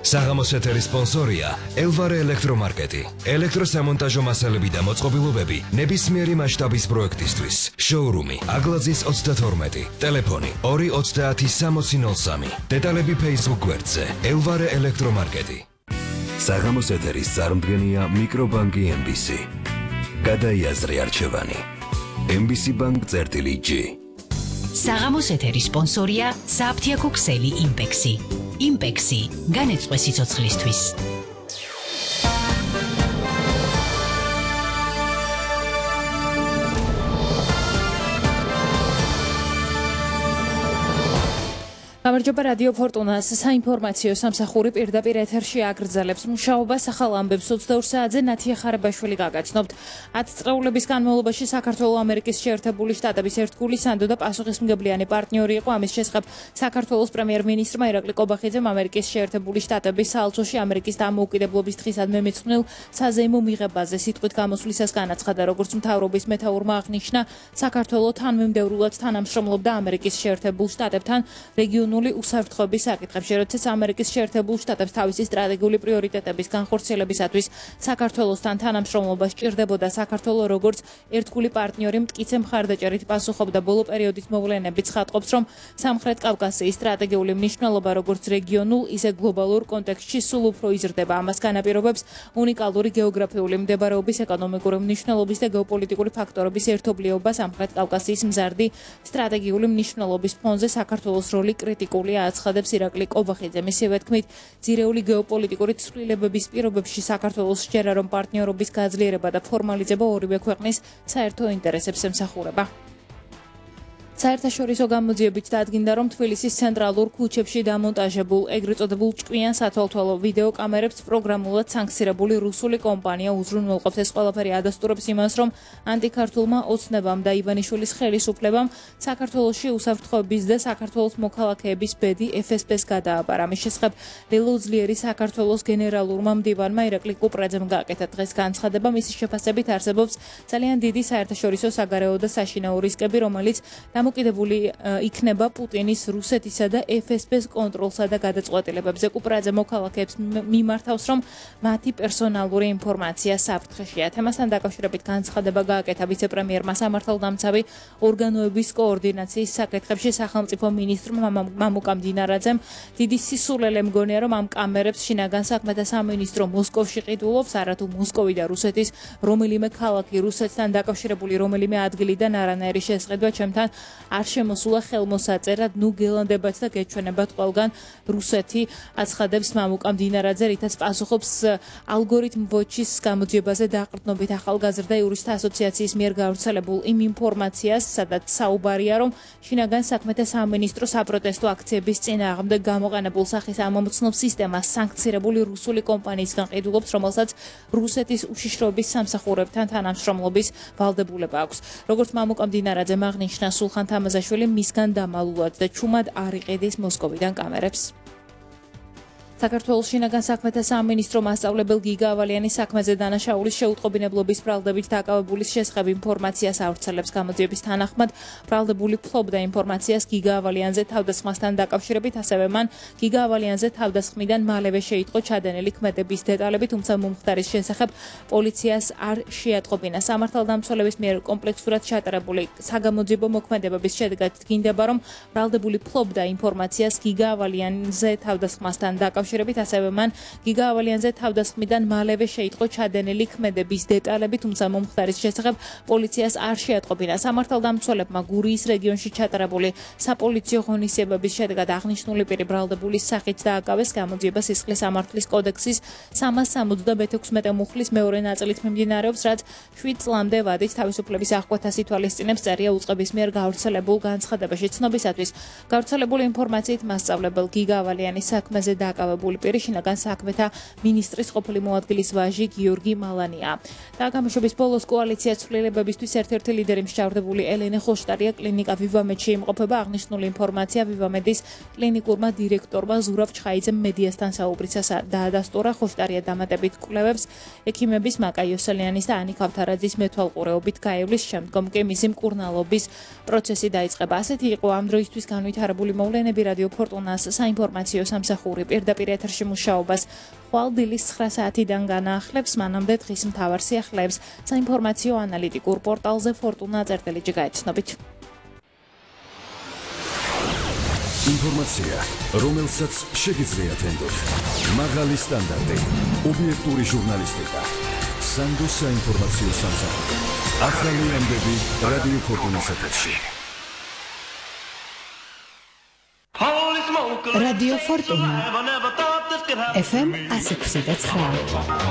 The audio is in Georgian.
საღამოს ეთერის სპონსორია ელვარე ელექტრომარკეტი. ელექტროსამონტაჟო მასალები და მოწყობილობები ნებისმიერი მასშტაბის პროექტისთვის. შოურუმი აგლაძის 32. ტელეფონი 2306003. დეტალები Facebook გვერდზე ელვარე ელექტრომარკეტი. საღამოს ეთერის წარმდგენია მიკრობანკი MBC. გადაიაზრე არჩევანი. MBC Bank-G. საღამოს ეთერის სპონსორია საფთიაქო ქსელი იმპექსი. იმპექსი განეწყვე სიცოცხლისთვის. გამარჯობა რადიო ფორტუნას საინფორმაციო სამსახური პირდაპირ ეთერში აგრძელებს მუშაობას ახალ ამბებს 22 საათზე ნათია ხარებაშვილი გაგაცნობთ. 10 წლების განმავლობაში საქართველოს ამერიკის შეერთებული შტატების ერთგული სანდო და პასუხისმგებლიანი პარტნიორი იყო. ამის შესახებ საქართველოს პრემიერ-მინისტრმა ირაკლი ყობახიძემ ამერიკის შეერთებული შტატების საელჩოში ამერიკის დამოუკიდებლობის დღისადმი მიწყვნილ საზეიმო მიღებაზე სიტყვით გამოსვლისას განაცხადა, როგორც მთავრობის მეთაურმა აღნიშნა, საქართველოს თანმიმდევრულად თანამშრომლობდა ამერიკის შეერთებულ შტატებთან რეგიონულ უსაფრთხოების საკითხებში, როდესაც ამერიკის შეერთებულ შტატებს თავისი სტრატეგიული პრიორიტეტების განხორციელებისათვის საქართველოსთან თანამშრომლობა სჭირდებოდა. საქართველოს როგორც ერთგული პარტნიორი მტკიცე მხარდაჭერით პასუხობდა ბოლო პერიოდის მოვლენებით, ცხადყოფს, რომ სამხრეთ კავკასიის სტრატეგიული მნიშვნელობა როგორც რეგიონულ, ისე გლობალურ კონტექსტში სულ უფრო იზრდება. ამას განაპირობებს უნიკალური გეოგრაფიული მდებარეობის, ეკონომიკური მნიშვნელობის და გეოპოლიტიკური ფაქტორების ერთობლიობა. სამხრეთ კავკასიის მზარდი სტრატეგიული მნიშვნელობის ფონზე საქართველოს როლი კრიტიკულია, აცხადებს ირაკლი ყობახიძე. მისივე თქმით, ძირეული გეოპოლიტიკური ცვლილებების პირობებში საქართველოს სჯერა, რომ პარტნიორობის გაძლიერება და ფორმალიზება ორივე ქვეყნის საერთო ინტერესებს ემსახურება. საერთაშორისო გამოძიებით დადგინდა, რომ თბილისის ცენტრალურ ქუჩებში დამონტაჟებულ ეგრეთ წოდებულ ჭკვიან სათვალთვალო ვიდეო კამერებს პროგრამულად სანქცირებული რუსული კომპანია უზრუნველყოფს. ეს ყველაფერი ადასტურებს იმას, რომ ანტიქართულმა ოცნებამ და ივანიშვილის ხელისუფლებამ საქართველოში უსაფრთხოების და საქართველოს მოქალაქეების ბედი FSB-ს გადააბარა. ამის შესახებ ლილო ძლიერი საქართველოს გენერალურმა მდივანმა ირაკლი კუპრაძემ გააკეთა დღეს განცხადება. მისი შეფასებით არსებობს ძალიან დიდი საერთაშორისო საგარეო და საშინაო რისკები, რომელიც დამოკიდებული იქნება პუტინის, რუსეთისა და FSB-ს კონტროლსა და გადაწყვეტილებებზე. კუპრაძე მოქალაქეებს მიმართავს, რომ მათი პერსონალური ინფორმაცია საფრთხეშია. თემასთან დაკავშირებით განცხადება გააკეთა ვიცე-პრემიერმა სამართალდამცავი ორგანოების კოორდინაციის საკითხებში სახელმწიფო მინისტრმა მამუკამ დინარაძემ. დიდი სისულელე მგონია, რომ ამ კამერებს შინაგან საქმეთა სამინისტრო მოსკოვში ყიდულობს, არათუ მოსკოვი და რუსეთის რომელიმე ქალაქი, რუსეთთან დაკავშირებული რომელიმე ადგილიდან არანაირი შესყიდვა ჩემთან არ შემოსულა ხელმოსაწერად, ნუ გელანდებათ და გეჩვენებათ ყველგან რუსეთი, აცხადებს მამუკამ დინარაძე, რითაც პასუხობს ალგორითმ ვოჩის გამოძიებაზე დაყრდნობით ახალგაზრდა იურისტთა ასოციაციის მიერ გავრცელებულ იმ ინფორმაციას, სადაც საუბარია, რომ შინაგან საქმეთა სამინისტრო საპროტესტო აქციების წინააღმდეგ გამოყენებულ სახის ამომცნობ სისტემას სანქცირებული რუსული კომპანიისგან ყიდულობს, რომელსაც რუსეთის უშიშროების სამსახურებთან თანამშრომლობის ვალდებულება აქვს. როგორც მამუკამ დინარაძემ აღნიშნა, სულხან თამაზაშვილი მისგან დამალულად და ჩუმად არ იყიდის მოსკოვიდან კამერებს. საქართველოს შინაგან საქმეთა სამინისტრო მასწავლებელ გიგა ავალიანის საქმეზე დანაშაულის შეუტყობინებლობის ბრალდებით დაკავებულის შესახებ ინფორმაციას ავრცელებს. გამოძიების თანახმად ბრალდებული ფლობდა ინფორმაციას გიგა ავალიანზე თავდასხმასთან დაკავშირებით, ასევე მან გიგა ავალიანზე თავდასხმიდან მალევე შეიტყო ჩადენილი ქმედების დეტალები, თუმცა მომხდარის შესახებ პოლიციას არ შეატყობინა. სამართალდამცველების მიერ კომპლექსურად ჩატარებული საგამოძიებო მოქმედებების შედეგად დგინდება, რომ ბრალდებული ფლობდა ინფორმაციას გიგა ავალიანზე თავდასხმასთან დაკავშირებით, ასევე მან გიგა ავალიანზე თავდასხმიდან მალევე შეიტყო ჩადენილი ქმედების დეტალები, თუმცა მომხდარის შესახებ პოლიციას არ შეატყობინა. სამართალდამცველებმა გურიის რეგიონში ჩატარებული საპოლიციო ღონისძიებების შედეგად აღნიშნული პირი ბრალდებულის სახით დააკავეს. გამოძიება სისხლის სამართლის კოდექსის 376 მუხლის მეორე ნაწილით მიმდინარეობს, რაც 7 წლამდე ვადით თავისუფლების აღკვეთას ითვალისწინებს, წერია უწყების მიერ გავრცელებულ განცხადებაში. ცნობისათვის გავრცელებული ინფორმაციით მასწავლებელ გიგა ავალიანის საქმეზე დააკავებული პირი შინაგან საქმეთა მინისტრის ყოფილი მოადგილის ვაჟი გიორგი მალანია. და გამოშვების ბოლოს კოალიცია ცვლილებებისთვის ერთ-ერთი ლიდერი მსჯავრდებული ელენე ხოშტარია კლინიკა ვივამედში იმყოფება. აღნიშნული ინფორმაცია ვივამედის კლინიკურმა დირექტორმა ზურავ ჩხაიძემ მედიასთან საუბრისას დაადასტურა. ხოშტარია დამატებით კვლევებს ექიმების მაკა იოსელიანის და ანი ქავთარაძის მეთვალყურეობით გაივლის, შემდგომ კი მისი მკურნალობის პროცესი დაიწყება. ასეთი იყო ამ დროისთვის განვითარებული მოვლენები რადიო ფორტუნას საინფორმაციო სამსახური პირდაპირ ნებისმიერ ეთერში მუშაობას. ხვალ დილის 9 საათიდან განაახლებს, მანამდე დღის მთავარ სიახლეებს საინფორმაციო ანალიტიკურ პორტალზე Fortuna.წერტელიჯი გაიცნობით. ინფორმაცია, რომელსაც შეგიძლიათ ენდოთ. მაღალი სტანდარტი, ობიექტური ჟურნალისტიკა. სანდოს საინფორმაციო სამსახური. ახალი ამბები რადიო Fortuna-ს ეთერში. რადიო Fortuna FM 106.9